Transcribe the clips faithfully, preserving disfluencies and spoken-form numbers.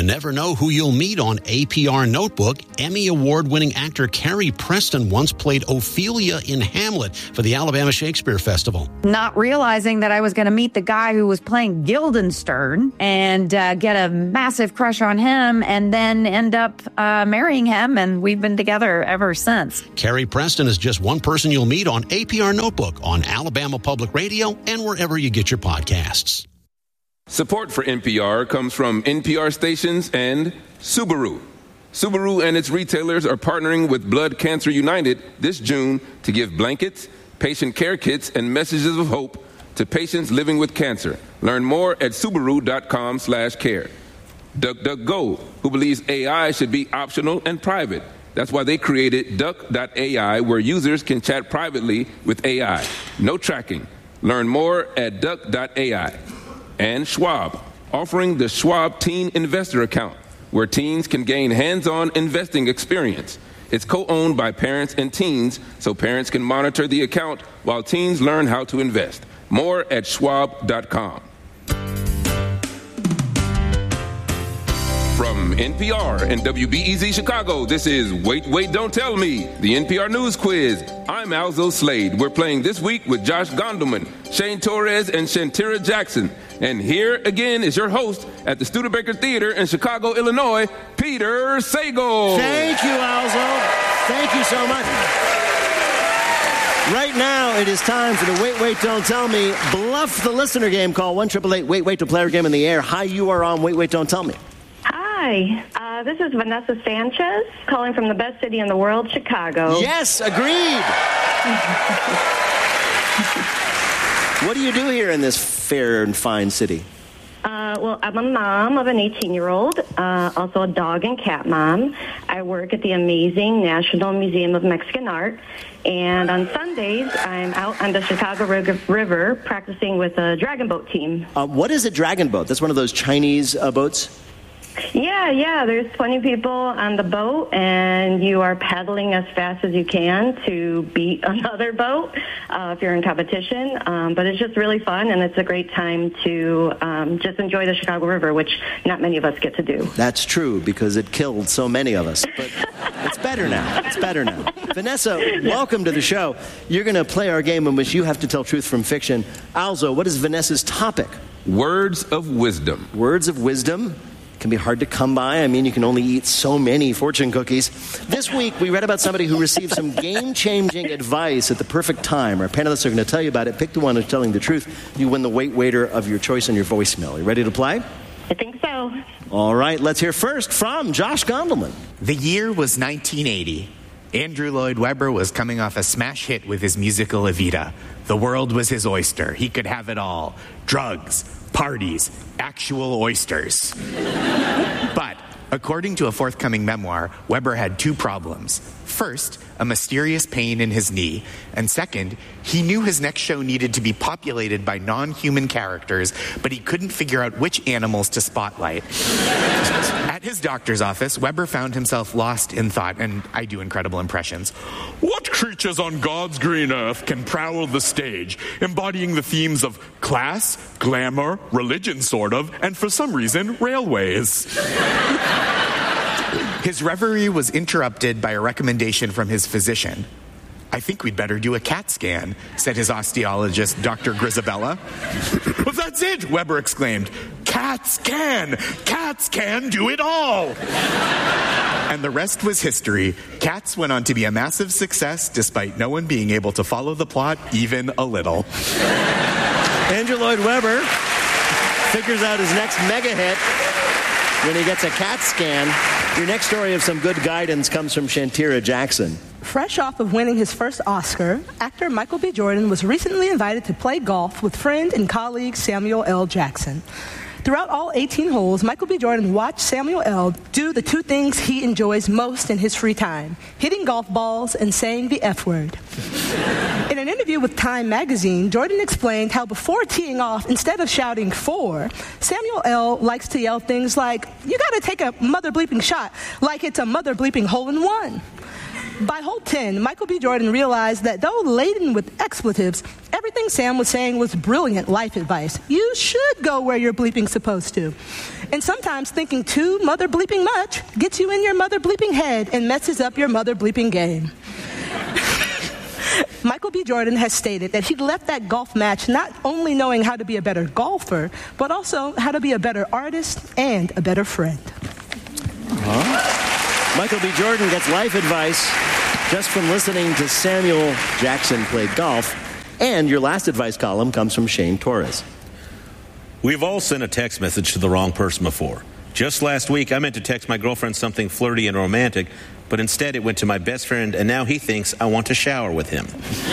never know who you'll meet on A P R Notebook. Emmy Award-winning actor Carrie Preston once played Ophelia in Hamlet for the Alabama Shakespeare Festival. Not realizing that I was going to meet the guy who was playing Guildenstern and uh, get a massive crush on him and then end up uh, marrying him, and we've been together ever since. Carrie Preston is just one person you'll meet on A P R Notebook on Alabama Public Radio and wherever you get your podcasts. Support for N P R comes from N P R stations and Subaru. Subaru and its retailers are partnering with Blood Cancer United this June to give blankets, patient care kits, and messages of hope to patients living with cancer. Learn more at Subaru.com slash care. DuckDuckGo, who believes A I should be optional and private. That's why they created Duck dot A I, where users can chat privately with A I. No tracking. Learn more at Duck dot A I. And Schwab, offering the Schwab Teen Investor Account, where teens can gain hands-on investing experience. It's co-owned by parents and teens, so parents can monitor the account while teens learn how to invest. More at schwab dot com. From N P R and W B E Z Chicago, this is Wait, Wait, Don't Tell Me, the N P R News Quiz. I'm Alzo Slade. We're playing this week with Josh Gondelman, Shane Torres, and Shantira Jackson. And here again is your host at the Studebaker Theater in Chicago, Illinois, Peter Sagal. Thank you, Alzo. Thank you so much. Right now, it is time for the Wait, Wait, Don't Tell Me Bluff the Listener game. Call one eight eight eight Wait, Wait to play our game in the air. Hi, you are on Wait, Wait, Don't Tell Me. Hi, uh, this is Vanessa Sanchez calling from the best city in the world, Chicago. Yes, agreed. What do you do here in this fair and fine city? Uh, well, I'm a mom of an eighteen-year-old, uh, also a dog and cat mom. I work at the amazing National Museum of Mexican Art, and on Sundays, I'm out on the Chicago River practicing with a dragon boat team. Uh, what is a dragon boat? That's one of those Chinese uh, boats? Yeah, yeah, there's twenty people on the boat, and you are paddling as fast as you can to beat another boat uh, if you're in competition. Um, but it's just really fun, and it's a great time to um, just enjoy the Chicago River, which not many of us get to do. That's true, because it killed so many of us. But it's better now. It's better now. Vanessa, welcome to the show. You're going to play our game in which you have to tell truth from fiction. Alzo, what is Vanessa's topic? Words of wisdom. Words of wisdom. Can be hard to come by. I mean, you can only eat so many fortune cookies. This week, we read about somebody who received some game-changing advice at the perfect time. Our panelists are going to tell you about it. Pick the one who's telling the truth. You win the Wait Waiter of your choice on your voicemail. You ready to play? I think so. All right, let's hear first from Josh Gondelman. The year was nineteen eighty. Andrew Lloyd Webber was coming off a smash hit with his musical Evita. The world was his oyster. He could have it all. Drugs, parties, actual oysters. But, according to a forthcoming memoir, Webber had two problems. First, a mysterious pain in his knee. And second, he knew his next show needed to be populated by non-human characters, but he couldn't figure out which animals to spotlight. At his doctor's office, Webber found himself lost in thought, and I do incredible impressions. What creatures on God's green earth can prowl the stage, embodying the themes of class, glamour, religion sort of, and for some reason, railways? His reverie was interrupted by a recommendation from his physician. I think we'd better do a CAT scan, said his osteologist, Doctor Grisabella. Well, that's it, Webber exclaimed. CAT scan! CAT scan, do it all! And the rest was history. Cats went on to be a massive success, despite no one being able to follow the plot even a little. Andrew Lloyd Webber figures out his next mega hit when he gets a CAT scan. Your next story of some good guidance comes from Shantira Jackson. Fresh off of winning his first Oscar, actor Michael B. Jordan was recently invited to play golf with friend and colleague Samuel L. Jackson. Throughout all eighteen holes, Michael B. Jordan watched Samuel L. do the two things he enjoys most in his free time, hitting golf balls and saying the F word. In an interview with Time magazine, Jordan explained how before teeing off, instead of shouting four, Samuel L. likes to yell things like, you gotta take a mother bleeping shot, like it's a mother bleeping hole in one. By hole ten, Michael B. Jordan realized that though laden with expletives, everything Sam was saying was brilliant life advice. You should go where you're bleeping supposed to. And sometimes thinking too mother bleeping much gets you in your mother bleeping head and messes up your mother bleeping game. Michael B. Jordan has stated that he left that golf match not only knowing how to be a better golfer, but also how to be a better artist and a better friend. Huh? Michael B. Jordan gets life advice just from listening to Samuel Jackson play golf. And your last advice column comes from Shane Torres. We've all sent a text message to the wrong person before. Just last week, I meant to text my girlfriend something flirty and romantic, but instead it went to my best friend, and now he thinks I want to shower with him.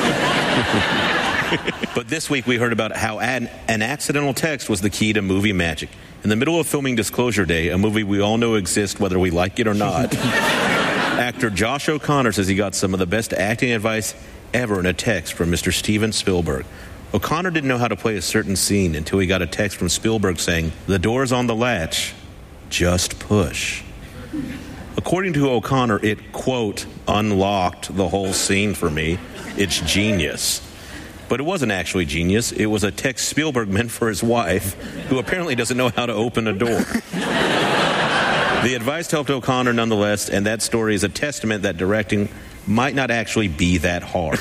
But this week we heard about how an, an accidental text was the key to movie magic. In the middle of filming Disclosure Day, a movie we all know exists whether we like it or not, actor Josh O'Connor says he got some of the best acting advice ever in a text from Mister Steven Spielberg. O'Connor didn't know how to play a certain scene until he got a text from Spielberg saying, "The door's on the latch, just push." According to O'Connor, it, quote, unlocked the whole scene for me. It's genius. But it wasn't actually genius. It was a text Spielberg meant for his wife, who apparently doesn't know how to open a door. The advice helped O'Connor nonetheless, and that story is a testament that directing might not actually be that hard.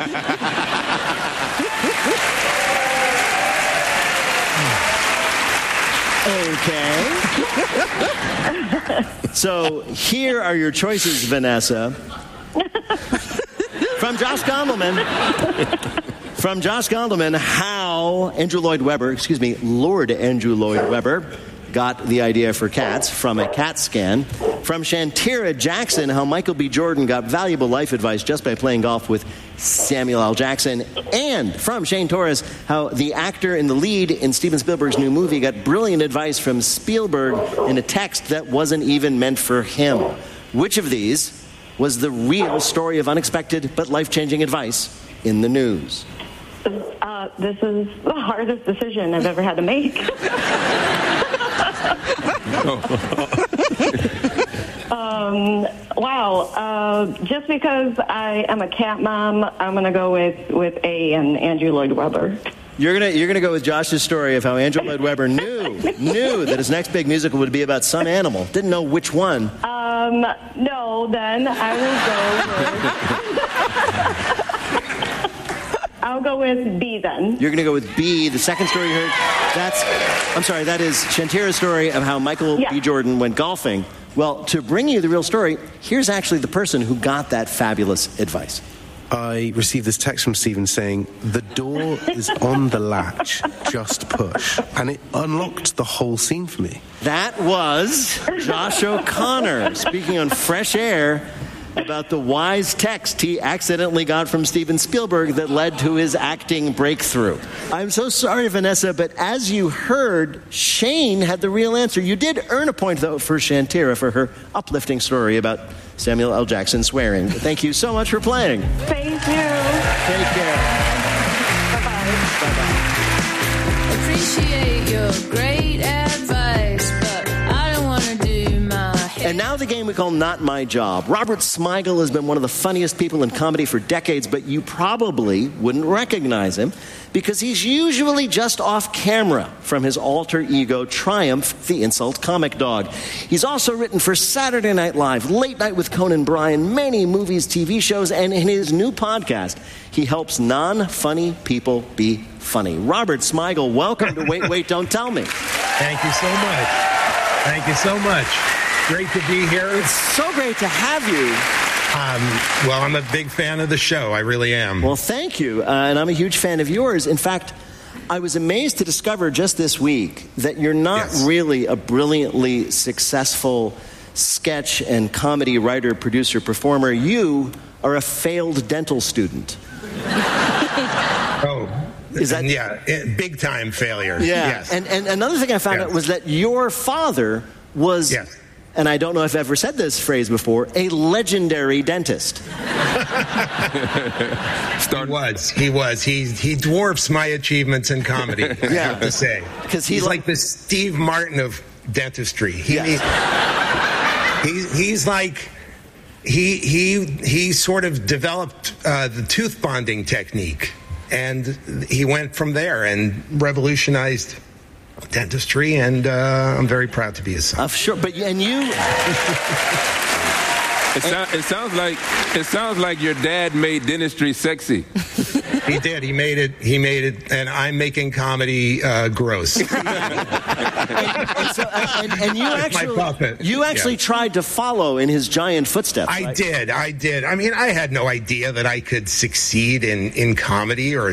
Okay. So here are your choices, Vanessa. From Josh Gondelman. From Josh Gondelman, how Andrew Lloyd Webber, excuse me, Lord Andrew Lloyd Webber got the idea for Cats from a CAT scan. From Shantira Jackson, how Michael B. Jordan got valuable life advice just by playing golf with Samuel L. Jackson. And from Shane Torres, how the actor in the lead in Steven Spielberg's new movie got brilliant advice from Spielberg in a text that wasn't even meant for him. Which of these was the real story of unexpected but life-changing advice in the news? Uh, this is the hardest decision I've ever had to make. um, wow. Uh, just because I am a cat mom, I'm going to go with, with A and Andrew Lloyd Webber. You're gonna you're gonna go with Josh's story of how Andrew Lloyd Webber knew knew that his next big musical would be about some animal. Didn't know which one. Um, no, then I will go with. I'll go with B then. You're gonna go with B. The second story you heard. That's I'm sorry. That is Shantira's story of how Michael yeah. B. Jordan went golfing. Well, to bring you the real story, here's actually the person who got that fabulous advice. I received this text from Steven saying, "The door is on the latch, just push." And it unlocked the whole scene for me. That was Josh O'Connor speaking on Fresh Air about the wise text he accidentally got from Steven Spielberg that led to his acting breakthrough. I'm so sorry, Vanessa, but as you heard, Shane had the real answer. You did earn a point, though, for Shantira for her uplifting story about Samuel L. Jackson swearing. Thank you so much for playing. Thank you. Take care. Bye-bye. Bye-bye. Appreciate your great advice, but I don't want to do my hair. And now the game we call Not My Job. Robert Smigel has been one of the funniest people in comedy for decades, but you probably wouldn't recognize him because he's usually just off camera from his alter ego Triumph, the insult comic dog. He's also written for Saturday Night Live, Late Night with Conan Bryan, many movies, T V shows, and in his new podcast, he helps non-funny people be funny. Robert Smigel, welcome to Wait, Wait, Don't Tell Me. Thank you so much. Thank you so much. Great to be here. It's so great to have you. Um, well, I'm a big fan of the show. I really am. Well, thank you. Uh, and I'm a huge fan of yours. In fact, I was amazed to discover just this week that you're not yes. really a brilliantly successful sketch and comedy writer, producer, performer. You are a failed dental student. Oh, is that yeah, big time failure. Yeah. Yes. And and another thing I found yes. out was that your father was. Yes. And I don't know if I've ever said this phrase before, a legendary dentist. He was. He was. He he dwarfs my achievements in comedy, I yeah. have to say. Because he he's li- like the Steve Martin of dentistry. He, yes. he, he's, he's like he he he sort of developed uh, the tooth bonding technique, and he went from there and revolutionized dentistry. And uh, I'm very proud to be his son. Uh, sure, but and you. It, so, it sounds like it sounds like your dad made dentistry sexy. He did. He made it. He made it, and I'm making comedy uh, gross. and, and, so, and, and you It's my actually, puppet. you actually Yeah. tried to follow in his giant footsteps. I right? did. I did. I mean, I had no idea that I could succeed in in comedy or